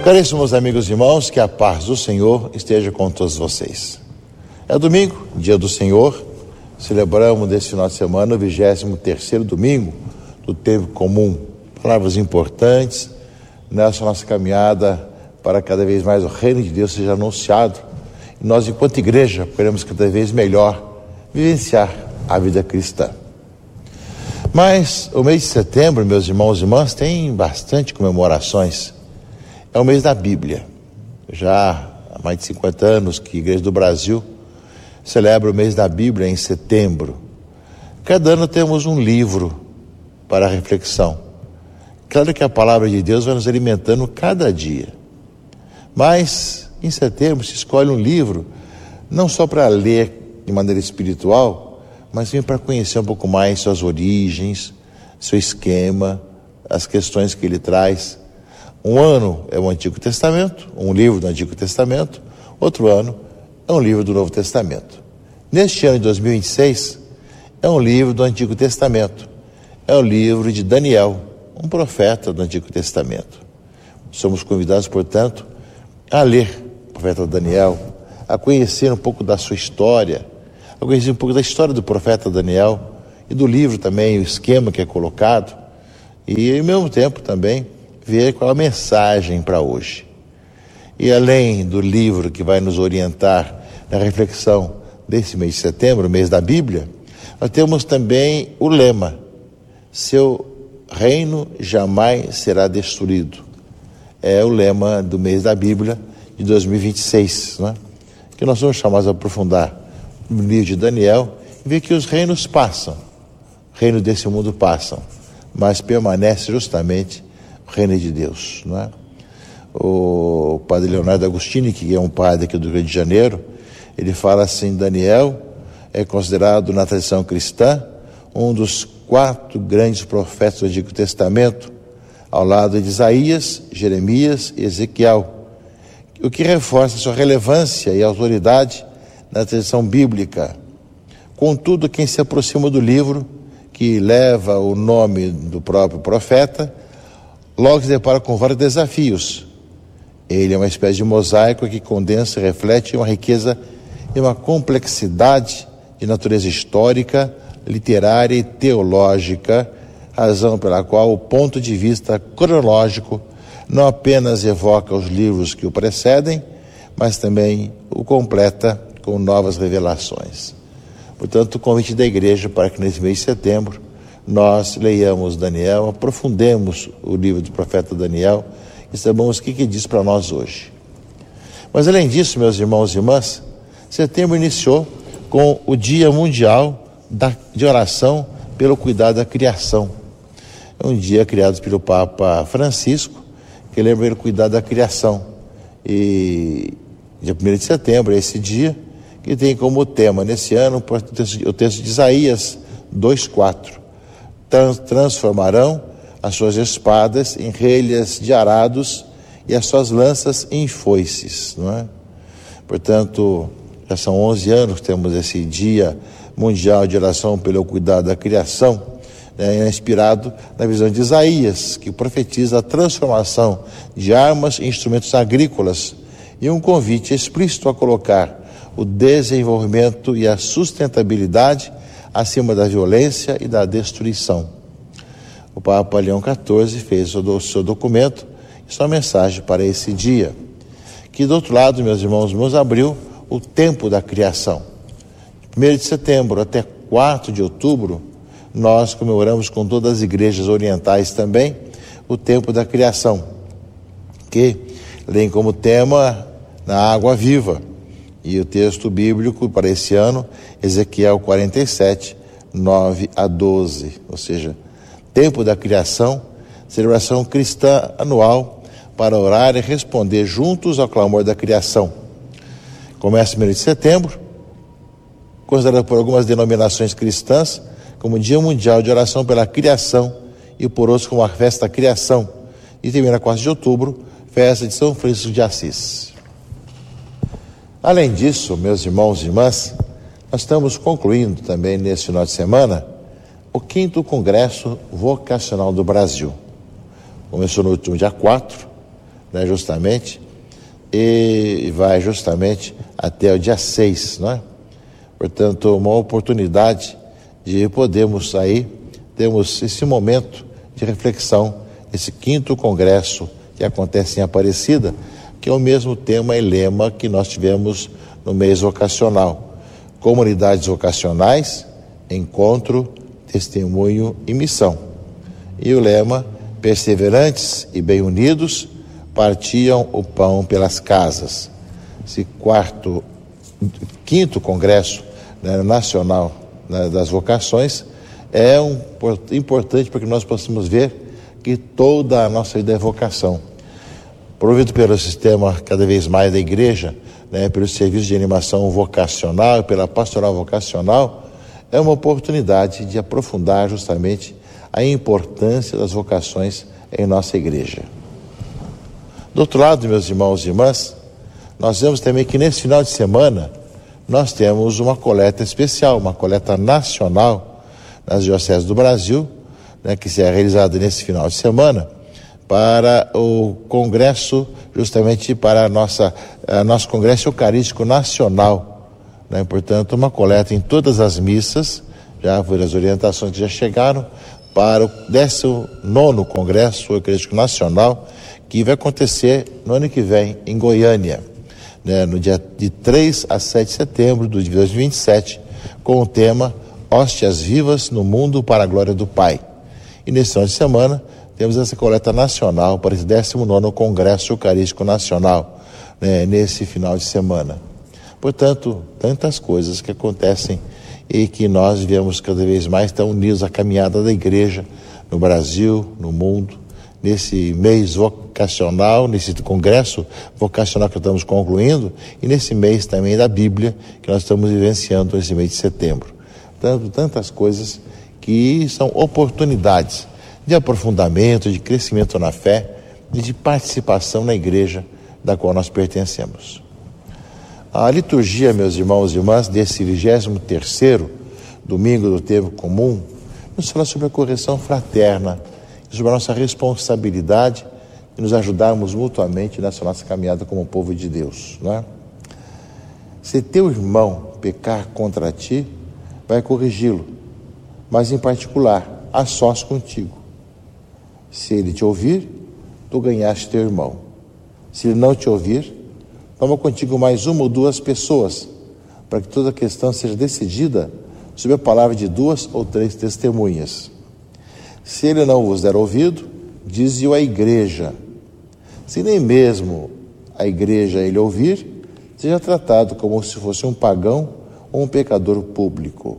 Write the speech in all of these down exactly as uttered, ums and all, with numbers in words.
Caríssimos amigos e irmãos, que a paz do Senhor esteja com todos vocês. É domingo, dia do Senhor, celebramos nesse final de semana o vigésimo terceiro domingo do tempo comum. Palavras importantes nessa nossa caminhada para cada vez mais o reino de Deus seja anunciado. E nós, enquanto igreja, queremos cada vez melhor vivenciar a vida cristã. Mas o mês de setembro, meus irmãos e irmãs, tem bastante comemorações. É o mês da Bíblia. Já há mais de cinquenta anos que a Igreja do Brasil celebra o mês da Bíblia em setembro. Cada ano temos um livro para reflexão. Claro que a palavra de Deus vai nos alimentando cada dia. Mas em setembro se escolhe um livro não só para ler de maneira espiritual, mas também para conhecer um pouco mais suas origens, seu esquema, as questões que ele traz. Um ano é o Antigo Testamento, um livro do Antigo Testamento, outro ano é um livro do Novo Testamento. Neste ano de dois mil e vinte e seis, é um livro do Antigo Testamento, é o livro de Daniel, um profeta do Antigo Testamento. Somos convidados, portanto, a ler o profeta Daniel, a conhecer um pouco da sua história, a conhecer um pouco da história do profeta Daniel e do livro também, o esquema que é colocado, e ao mesmo tempo também ver qual a mensagem para hoje. E além do livro que vai nos orientar na reflexão desse mês de setembro, mês da Bíblia, nós temos também o lema: seu reino jamais será destruído. É o lema do mês da Bíblia de dois mil e vinte e seis, né? Que nós vamos chamar a aprofundar no livro de Daniel e ver que os reinos passam, o reino desse mundo passam, mas permanece justamente o reino de Deus, não é? O padre Leonardo Agostini, que é um padre aqui do Rio de Janeiro, ele fala assim: Daniel é considerado na tradição cristã um dos quatro grandes profetas do Antigo Testamento, ao lado de Isaías, Jeremias e Ezequiel, o que reforça sua relevância e autoridade na tradição bíblica. Contudo, quem se aproxima do livro, que leva o nome do próprio profeta, logo se depara com vários desafios. Ele é uma espécie de mosaico que condensa e reflete uma riqueza e uma complexidade de natureza histórica, literária e teológica, razão pela qual o ponto de vista cronológico não apenas evoca os livros que o precedem, mas também o completa com novas revelações. Portanto, o convite da igreja para que nesse mês de setembro nós leiamos Daniel, aprofundemos o livro do profeta Daniel e saibamos o que que diz para nós hoje. Mas além disso, meus irmãos e irmãs, setembro iniciou com o Dia Mundial da, de Oração pelo Cuidado da Criação. É um dia criado pelo Papa Francisco, que lembra ele cuidar da criação. E dia primeiro de setembro é esse dia que tem como tema nesse ano o texto de Isaías dois, quatro. Transformarão as suas espadas em relhas de arados e as suas lanças em foices, não é? Portanto, já são onze anos que temos esse Dia Mundial de Oração pelo Cuidado da Criação, né, inspirado na visão de Isaías, que profetiza a transformação de armas em instrumentos agrícolas e um convite explícito a colocar o desenvolvimento e a sustentabilidade acima da violência e da destruição. O Papa Leão quatorze fez o seu documento e sua mensagem para esse dia, que do outro lado, meus irmãos, nos abriu o tempo da criação. De primeiro de setembro até quatro de outubro, nós comemoramos com todas as igrejas orientais também o tempo da criação, que tem como tema na água viva. E o texto bíblico para esse ano, Ezequiel quarenta e sete, nove a doze, ou seja, tempo da criação, celebração cristã anual para orar e responder juntos ao clamor da criação. Começa primeiro de setembro, considerado por algumas denominações cristãs como Dia Mundial de Oração pela Criação e por outros como a Festa da Criação, e termina quatro de outubro, festa de São Francisco de Assis. Além disso, meus irmãos e irmãs, nós estamos concluindo também nesse final de semana o quinto Congresso Vocacional do Brasil. Começou no último dia quatro, né, justamente, e vai justamente até o dia seis, não é? Portanto, uma oportunidade de podermos aí, temos esse momento de reflexão, esse quinto congresso que acontece em Aparecida, que é o mesmo tema e lema que nós tivemos no mês vocacional. Comunidades vocacionais, encontro, testemunho e missão. E o lema, perseverantes e bem unidos, partiam o pão pelas casas. Esse quarto, quinto congresso, né, nacional, né, das vocações é um, importante para que nós possamos ver que toda a nossa vida é vocação. Provido pelo sistema cada vez mais da igreja, né, pelo serviço de animação vocacional, pela pastoral vocacional, é uma oportunidade de aprofundar justamente a importância das vocações em nossa igreja. Do outro lado, meus irmãos e irmãs, nós vemos também que nesse final de semana nós temos uma coleta especial, uma coleta nacional nas dioceses do Brasil, né, que será realizada nesse final de semana para o congresso, justamente para a nossa, a nosso congresso eucarístico nacional, né? Portanto, uma coleta em todas as missas, já foram as orientações que já chegaram, para o décimo nono Congresso Eucarístico Nacional, que vai acontecer no ano que vem, em Goiânia, né, no dia de três a sete de setembro de dois mil e vinte e sete, com o tema Hóstias Vivas no Mundo para a Glória do Pai. E nesse final de semana, temos essa coleta nacional para esse décimo nono Congresso Eucarístico Nacional, né, nesse final de semana. Portanto, tantas coisas que acontecem e que nós devemos cada vez mais estar unidos à caminhada da igreja no Brasil, no mundo, nesse mês vocacional, nesse congresso vocacional que estamos concluindo e nesse mês também da Bíblia que nós estamos vivenciando nesse mês de setembro. Portanto, tantas coisas que são oportunidades de aprofundamento, de crescimento na fé e de participação na igreja da qual nós pertencemos. A liturgia, meus irmãos e irmãs, desse vigésimo terceiro domingo do tempo comum, nos fala sobre a correção fraterna, sobre a nossa responsabilidade de nos ajudarmos mutuamente nessa nossa caminhada como povo de Deus, não é? Se teu irmão pecar contra ti, vai corrigi-lo, mas em particular, a sós contigo. Se ele te ouvir, tu ganhaste teu irmão. Se ele não te ouvir, toma contigo mais uma ou duas pessoas, para que toda a questão seja decidida sob a palavra de duas ou três testemunhas. Se ele não vos der ouvido, dize-o à igreja. Se nem mesmo a igreja ele ouvir, seja tratado como se fosse um pagão ou um pecador público.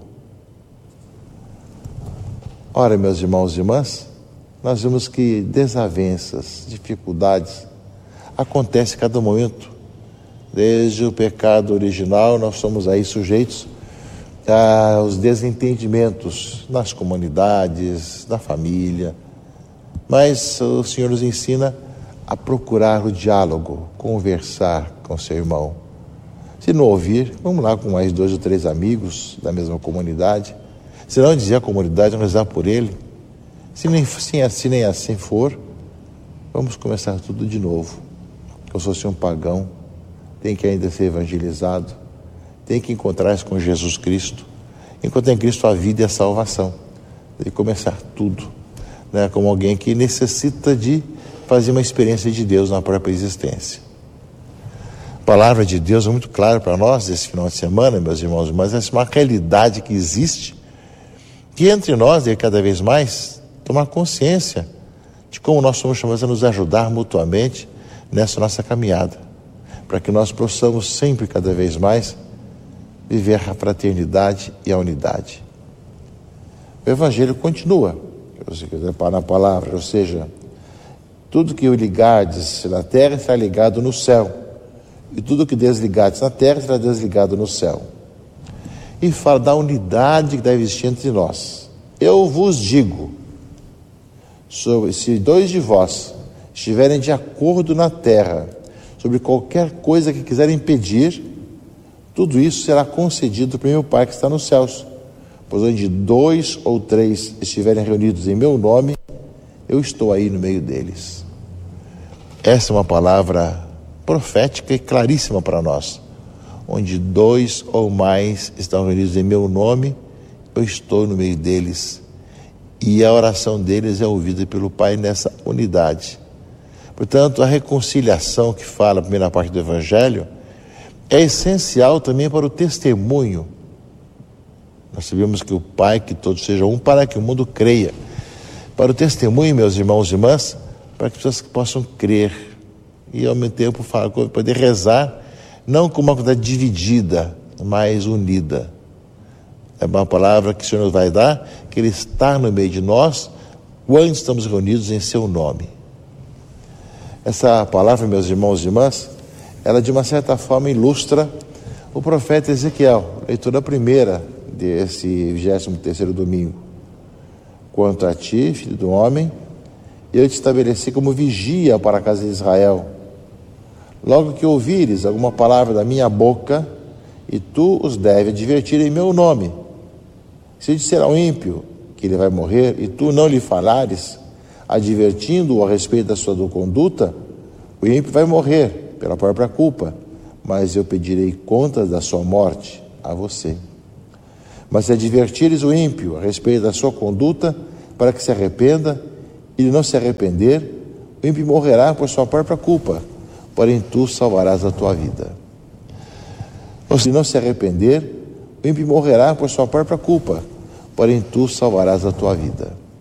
Ora, meus irmãos e irmãs, nós vemos que desavenças, dificuldades acontecem a cada momento. Desde o pecado original, nós somos aí sujeitos aos desentendimentos nas comunidades, na família. Mas o Senhor nos ensina a procurar o diálogo, conversar com seu irmão. Se não ouvir, vamos lá com mais dois ou três amigos da mesma comunidade. Se não dizer a comunidade, vamos rezar por ele. Se nem, se assim, nem assim for, vamos começar tudo de novo. Eu sou assim um pagão, tem que ainda ser evangelizado, tem que encontrar-se com Jesus Cristo, encontrar em Cristo a vida e a salvação, e começar tudo, né, como alguém que necessita de fazer uma experiência de Deus na própria existência. A palavra de Deus é muito clara para nós esse final de semana, meus irmãos, mas essa é uma realidade que existe, que entre nós, e cada vez mais, tomar consciência de como nós somos chamados a nos ajudar mutuamente nessa nossa caminhada, para que nós possamos sempre, cada vez mais, viver a fraternidade e a unidade. O Evangelho continua, se quiser parar na palavra, ou seja, tudo que ligardes na terra está ligado no céu, e tudo que desligardes na terra será desligado no céu. E fala da unidade que deve existir entre nós. Eu vos digo, sobre, se dois de vós estiverem de acordo na terra sobre qualquer coisa que quiserem pedir, tudo isso será concedido pelo meu Pai que está nos céus. Pois onde dois ou três estiverem reunidos em meu nome, eu estou aí no meio deles. Essa é uma palavra profética e claríssima para nós. Onde dois ou mais estão reunidos em meu nome, eu estou no meio deles. E a oração deles é ouvida pelo Pai nessa unidade. Portanto, a reconciliação que fala a primeira parte do Evangelho é essencial também para o testemunho. Nós sabemos que o Pai, que todos sejam um, para que o mundo creia. Para o testemunho, meus irmãos e irmãs, para que as pessoas possam crer e ao mesmo tempo poder rezar, não com uma comunidade dividida, mas unida. É uma palavra que o Senhor nos vai dar, que Ele está no meio de nós, quando estamos reunidos em seu nome. Essa palavra, meus irmãos e irmãs, ela de uma certa forma ilustra o profeta Ezequiel, leitura primeira desse vigésimo terceiro domingo. Quanto a ti, filho do homem, eu te estabeleci como vigia para a casa de Israel. Logo que ouvires alguma palavra da minha boca, e tu os deve advertir em meu nome. Se disser ao ímpio que ele vai morrer, e tu não lhe falares, advertindo-o a respeito da sua conduta, o ímpio vai morrer pela própria culpa, mas eu pedirei contas da sua morte a você. Mas se advertires o ímpio a respeito da sua conduta, para que se arrependa, e ele não se arrepender, o ímpio morrerá por sua própria culpa, porém tu salvarás a tua vida. Ou se não se arrepender, o ímpio morrerá por sua própria culpa, porém tu salvarás a tua vida.